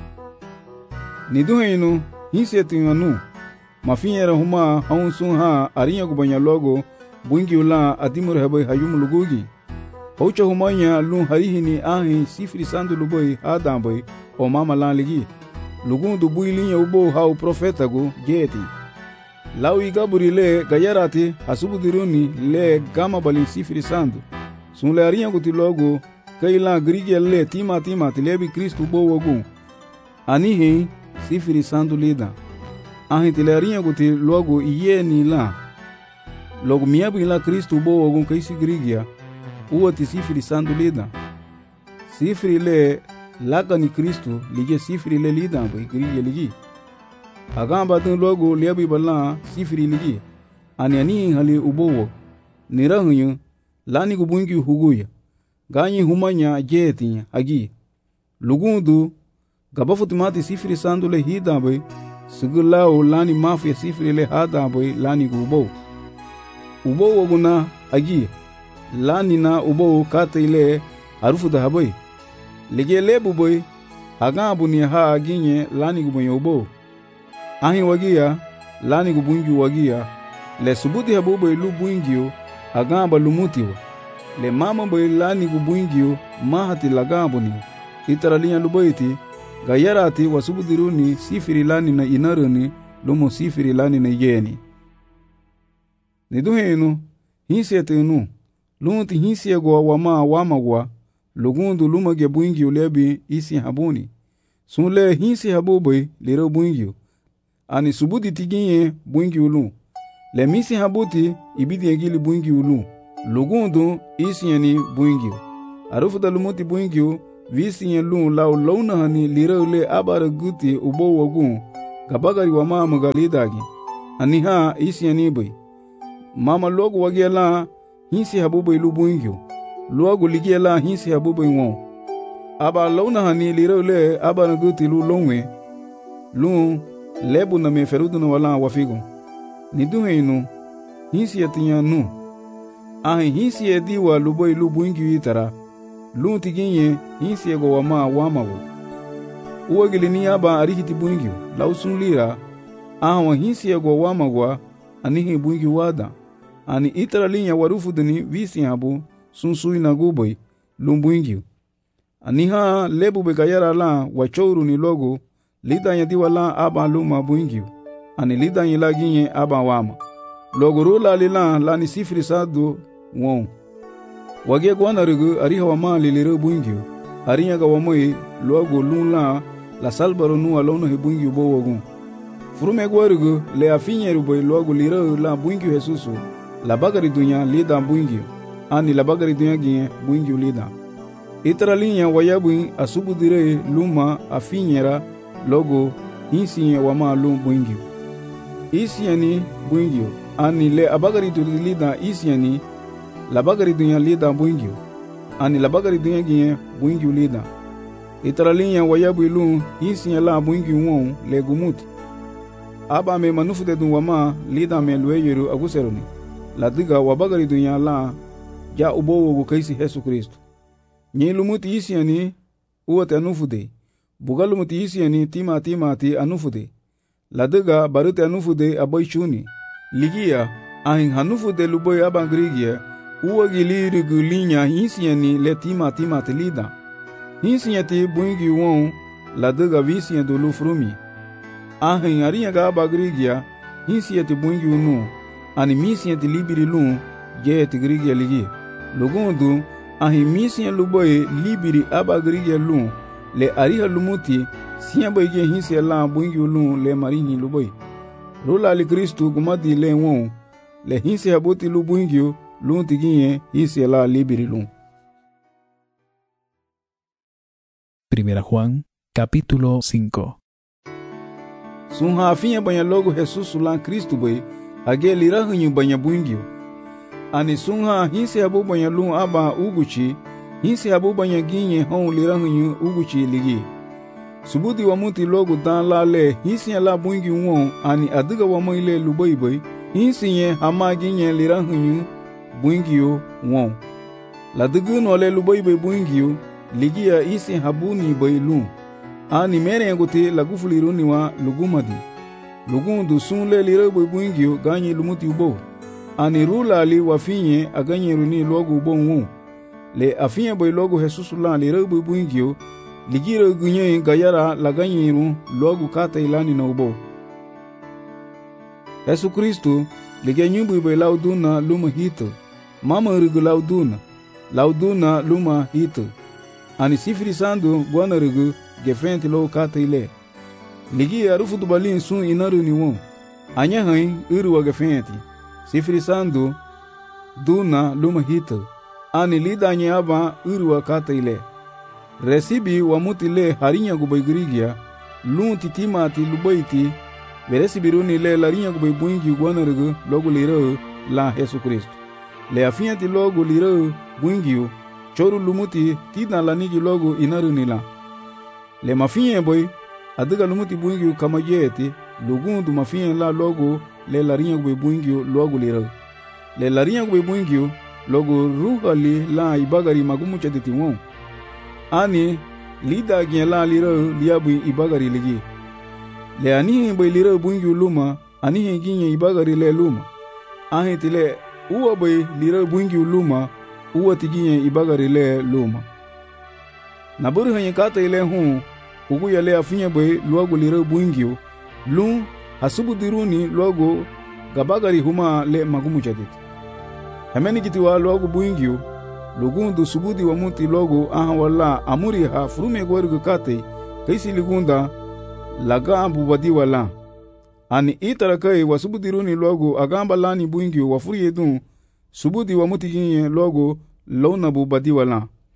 Ni duheinu hinsetinganu mafinyera huma haunsun ha arinya kubanya logo buingio la adimur haboy hayum lugugi Haucha humanya lun harihini ahi sifiri sandu luboy hada boy o mama lan ligi lugundu builinya ubo hau profeta go geti lawi gaburi le gayarati hasubudiruni le gama bali sifiri sandu sun le arinya guti logo kaila grige le tima tilebi Kristu bo wogu anihi sifiri sandu lida ahi tile arinya guti logo iyeni la logo miyabi la Kristu bo wogu kaisi grigia uwati sifiri sandu lida sifiri le laka ni Kristu lige sifiri le lida boy grige ligi agamba tun logo liabi bala sifiri ligi ani hali ubowo nirahunyu lani gubungi huguya ganyi humanya jeti agi lugundu gabafutimati sifiri sandu le hida boy sugulao lani mafia sifiri le hada boy lani gubo ubowo guna agi lani na ubowo kata ile harufu da haboy lige lebu boy agabu ni ha aginye lani gubo ubowo ahi wagia lani gubungi wagia le subuti habu boy lu buingio agamba lumutiwa le mama boy lani gubungio mahati lagabu ni itaralinya luboiti gayarati wasubudiruni sifiri lani na inaruni lumo sifiri lani na yeni niduhenu hinsetenu lunti hinsiego wamagwa lugundu lumage buingio lebi isi habuni sunle hinsi habu boy lero buingio ani subudi tiginye buingio lu le misi habuti ibidi egili buingio lu lugundu isieni buingio Arufuda lumuti buingyu visi yen lun lau launa hani lira ule abara guti ubo wagun gabagari wa mama galidagi. Aniha isi yanibay. Mama logo wagiela hinsi habubay lu buingyu. Logo ligiela hinsi habubay won. Aba launa hani lira ule abara guti lu longwe. Lun lebu na me ferudu na wala wafigo. Niduhe inu hinsi yatinya nu. Ahi hinsi yediwa luboy lu buingyu itara. Lun tiginye hinsi yego wama wamawo. Uwagili ni aba arihiti buingyu lausun lira. Ahawa hinsi yego wamagwa anihi buingyu wada. Ani itara linya warufuduni visi habu sunsui na guboy lun buingyu. Aniha lebu begayara la wachouru ni logo lidanya diwa la aba luma buingyu. Ani lidanya la ginye aba wama. Logo rula lila la ni sifri sadu won. Wage gwana rugu ariha wama lilire buingyu. Arinya ga wamoi logo lun la salbaro nu alona he buingyu bo wagun. Furume gwarugu le afinye ruboy logo lire la buingyu Jesusu. La bagari dunya lida buingyu. Ani la bagari dunya ginye buingyu lida. Itara linya wayabu asubu dire luma afinyera logo hinsi wama lum buingyu. Isiani buingyu. Ani le abagari lida isiani la bagari dunya lida buingyu. Ani la bagari dunya ginye buingyu lida. Itara linya wayabu lum hinsi la buingyu won le gumuti. Aba me manufude dun wama lida me lueyeru aguseroni. La diga wabagari dunya la ja ubo wogu kaisi Yesu Kristo. Nye lumuti isiani uwate anufude. Buga lumuti isiani timati anufude. La diga barute anufude aboy chuni. Ligia ahin hanufude luboy abangrigia uwagi lirigu linya isiani le timati lida. Isiani buingi won la diga visiani dulu frumi. Ahin ariya ga abagrigia isiani buingi unu. Ani misiani libiri lun ye tigrigia ligi. Lugundu ahi misiya luboye libiri abagriya lun le ariha lumuti siya boyge hinsiya la buingi lun le marini luboye. Rula li Kristu gumadi le won le hinsiya boti lu buingi lun tiginye hinsiya la libiri lun. Primera Juan, capítulo 5. Sunha afinya banya logo Jesus la Kristu boy age lirahanyu banya buingi. Ani sunha hinsi habu banya lun aba uguchi, hinsi habu banya ginye hon lirahanyu uguchi ligi. Subudi wamuti logo dan la le hinsi la buingi won ani adiga wamoile luboiboy, hinsi nye hama ginye lirahanyu buingi won. La digu no le luboiboy buingi ligi ya isi habu ni boy lun. Ani mere yanguti lagufuliruni wa lugumadi. Lugundu sun le liraboy buingi ganyi lumuti ubo. Ani rula li wafinye aganye runi logo bon le afinye boy logo Jesus la li rebu buingyo ligiro gunye gayara la ganye ru logo kata ilani na ubo. Yesu Kristo ligenyu boy lauduna luma hito mama rugu lauduna luma hito. Ani sifri sandu bwana rugu gefenti lo kata ile ligi arufu dubalin sun inaru ni won anya hain uru wa gefenti sifri sandu duna luma hito ani lida nyaba urwa kata ile resibi wamuti le harinya gubaygrigia lun titimati lubayti veresibiruni le larinya gubaybuingi gwanargu logo liro la Yesu Kristo le afianti logo liro buingi choru lumuti tina lanigi logo inaruni la le mafiye boy adiga lumuti buingi kama yeti lugundu mafiye la logo le larinya gubaybuingi logo liro le larinya gubaybuingi logo ruhali la ibagari magumu chaditi won ani lida gien la liro liabu ibagari ligi le ani boy liro buingi luma ani ginye ibagari le luma ahi tile uwa boy liro buingi luma uwa tiginye ibagari le luma naburu hanye kata ile hu ugu ya le afinye boy logo liro buingi lu hasubu diruni logo gabagari huma le magumu chaditi hemeni kitiwa logo buingi lugundu subudi wa muti logo aha wala amuri ha frume gwergu kate kaisi ligunda laga ambu wadi wala ani itara kai wa subudi runi logo agamba lani buingi wa furi edun subudi wa muti ginye logo lona bu badi wala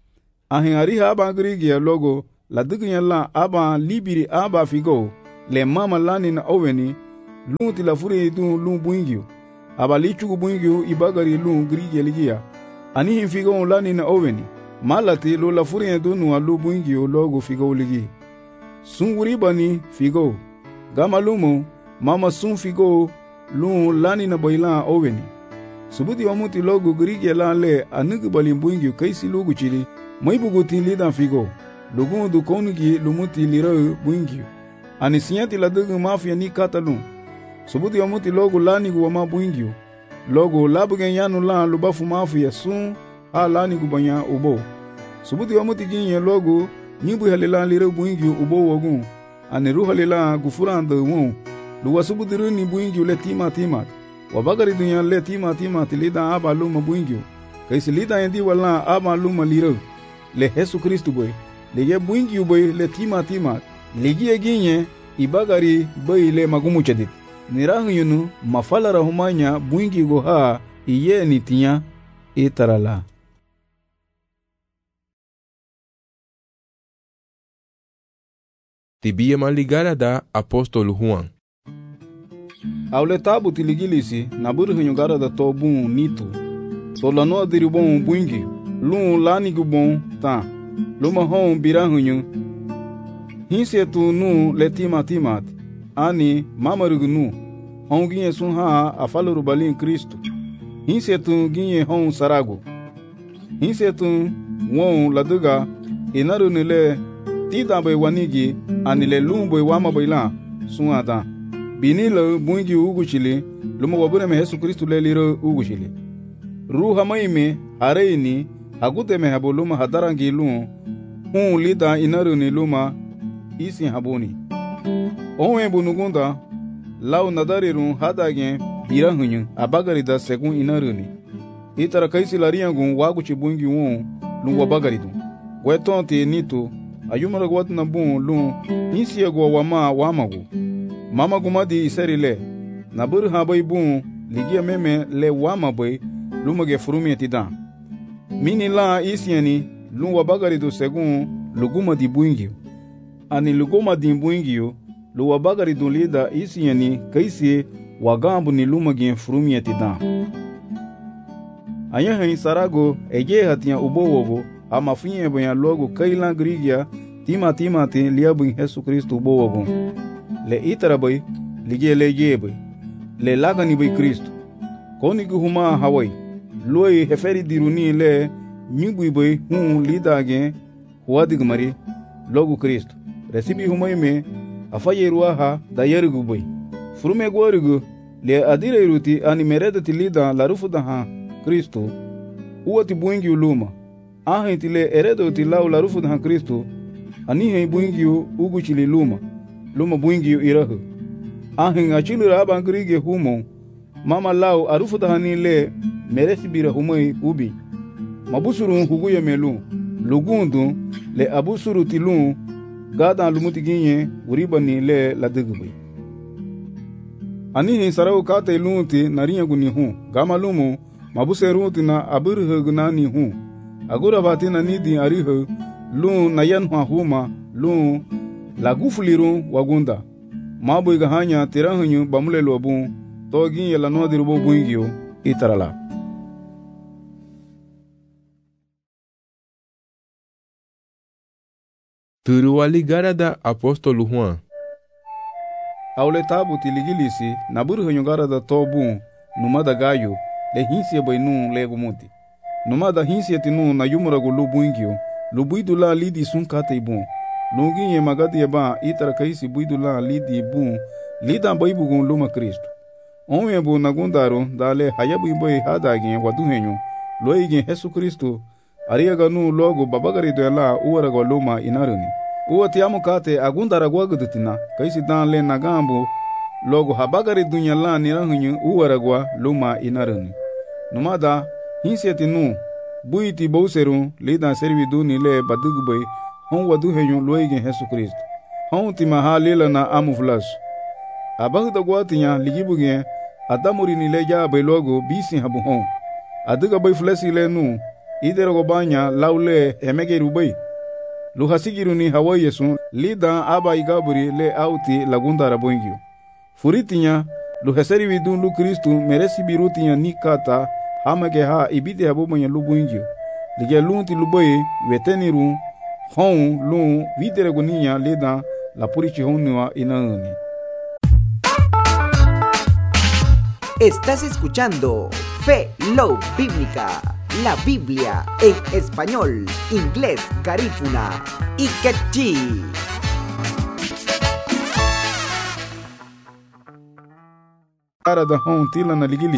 Ahin ariha aba grigia logo la dignya la aba libiri aba figo le mama lani na oveni lunti la furi du lun buingio aba lichugu buingio ibagari lun grigia ligia ani hin figo lani na oveni malati lo la furi du nu alu buingio logo figo ligi sunguri bani figo gamalumo mama sun figo lun lani na boilan oveni subuti wamuti logo grigia la le anugu balin buingio kaisi lugu chili maibuguti lidan figo lugun du konigi lumuti lira buingio ani sinyati la dugu mafia ni katalun subuti wamuti logo lanigu wama buingio logo labugen yanu la lubafu mafia sun a lanigu banya ubo subuti wamuti ginye logo nibu halila lira buingio ubo wagun ani ruhalila gufuranda won luwa subuti runi buingio le tima wabagari dunya le tima tilida aba luma buingio kaisi lida endi wala aba luma lira le Yesu Kristu boy le ye buingio boy le tima legi eginye ibagari boy le magumu chadit nirahu yunu mafala rahumanya buingio go ha iye nitinya itarala. Tibia maligara da apóstolo Juan. Aule tabu tiligilisi na burhu gara da tobun nito solano diribon buingio lun lanigu bon ta luma hon birahunyu hinsetu nu le timat ani mamarugu nu hon ginye sun ha afaluru balin Kristo hinsetu ginye hon sarago hinsetu won laduga inaru nile tida bay wanigi ani le lumbo wama bayla sun ata binilo buingi uguchili luma wabure me Yesu Kristo le liro uguchili ruha maime hareini agute me habuluma hadarangi lu lida inaru ni luma isi habuni onwe bunugunda lau nadariru hadage birahunyu abagari da segun inaru ni itara kaisi lariangun waguchi buingi lu wabagaridu gwetonte nito ayumara gwatna bun lu insiego wamagu mama gumadi isarile nabur habai bun ligia meme le wama boy lumage furumi tidan mini la isiani lu wabagari do segun luguma di buingio ani luguma di buingio lu wabagari do lida isiani kaisi wagambu ni lumage furumi tidan anya hin sarago ege hatia ubowogo ama finye boya logo kaila grigia tima te liabu Yesu Kristo ubowogo le itarabai ligie le yebe le lagani bai Kristo koni huma hawai loi heferi diruni le nyugui bai lidage huadig mari logo Kristo resibi huma ime afaye ruaha da yergu bai furume gwarigu le adire ruti ani mereda tilida la rufuda ha Kristo uati buingi uluma ahi tile eredo tilau la rufuda ha Kristo ani he buingi uguchili luma buingi irahu ahin achilura abangrige humo mama lau arufuda hani le meresi bira humoi ubi mabusuru huguye melu lugundu le abusuru tilu gada lumuti ginye uribani le ladigui ani sarau kate lunti narinya guni hu gama lumu mabuseruti na abirhu gunani hu agura batina nidi arihu lu nayan huma lu lagufuliru wagunda mabu igahanya tirahunyu bamule lobu togi yela no dirubo buingio itarala Turu aligara da apóstolo Juan. Aule tabu tiligilisi naburhunyu gara da tobu numada gayo le hinsia bainu lego muti numada hinsia tinu na yumurago lu buingio lu buidula lidi sun kate bon lungi ye magadi ba itara kaisi buidula lidi bun lida baibugun luma Kristo onwe bu nagundaro dale hayabu boy hadagi waduhenyu loigi Yesu Kristo ariaga nu logo babagari dela uwarago luma inaruni uwati amukate agundara gwagudutina kaisi dan le nagambu logo habagari dunya la nirahunyu uwaragwa luma inaruni numada hinsiati nu buiti bouseru lida servidu ni le badugubay hon waduhenyu loigi Yesu Kristo hon timaha lela na amuflas abagda gwatinya ligibuge adamuri ni le jabe logo bisi habu hon aduga bay flesi le nu idero go banya laule emege rubai lu hasigiru ni hawaii yesu lida aba igaburi le auti lagunda rabongio furitinya lu heseri widun lu kristu meresi birutinya nikata hamage ha ibide abomonya lu bungio lige lunti lu boy weteniru hon lu videre goninya lida la purichi honua inani. Estás escuchando Fe Love Bíblica, la Biblia en español, inglés, garífuna y quechí. Ara da hon tila na ligili